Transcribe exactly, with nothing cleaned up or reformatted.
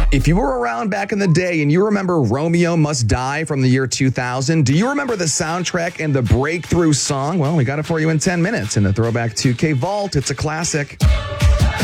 If you were around back in the day and you remember Romeo Must Die from the year two thousand, do you remember the soundtrack and the breakthrough song? Well, we got it for you in ten minutes in the Throwback two K Vault. It's a classic.